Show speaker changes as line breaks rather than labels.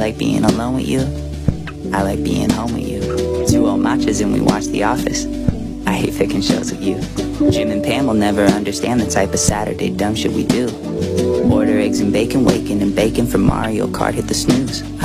like being alone with you. I like being home with you. 2 old matchas and we watch The Office. I hate picking shows with you. Jim and Pam will never understand the type of Saturday dumb shit we do. Order eggs and bacon, waking and bacon from Mario Kart, hit the snooze.